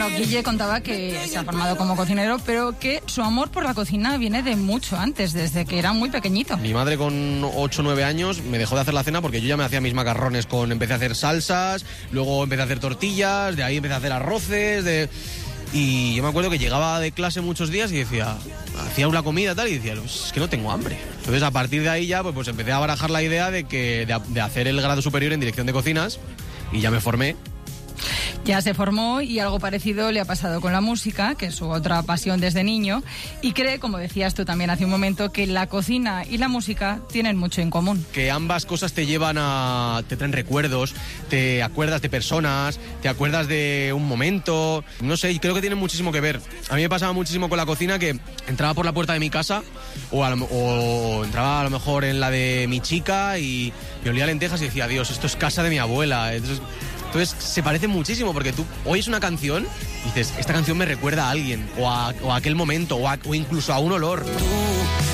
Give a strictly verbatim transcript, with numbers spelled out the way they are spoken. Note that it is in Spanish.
Guille contaba que se ha formado como cocinero, pero que su amor por la cocina viene de mucho antes, desde que era muy pequeñito. Mi madre con ocho o nueve años me dejó de hacer la cena porque yo ya me hacía mis macarrones con... Empecé a hacer salsas, luego empecé a hacer tortillas, de ahí empecé a hacer arroces, de... Y yo me acuerdo que llegaba de clase muchos días y decía, hacía una comida tal y decía, pues es que no tengo hambre. Entonces a partir de ahí ya pues, pues empecé a barajar la idea de, que, de, de hacer el grado superior en dirección de cocinas y ya me formé. Ya se formó y algo parecido le ha pasado con la música, que es su otra pasión desde niño, y cree, como decías tú también hace un momento, que la cocina y la música tienen mucho en común. Que ambas cosas te llevan a... te traen recuerdos, te acuerdas de personas, te acuerdas de un momento, no sé, creo que tienen muchísimo que ver. A mí me pasaba muchísimo con la cocina que entraba por la puerta de mi casa o, a lo, o entraba a lo mejor en la de mi chica y me olía lentejas y decía, Dios, esto es casa de mi abuela. Entonces... Entonces se parece muchísimo porque tú oyes una canción y dices, esta canción me recuerda a alguien o a, o a aquel momento o, a, o incluso a un olor. Tú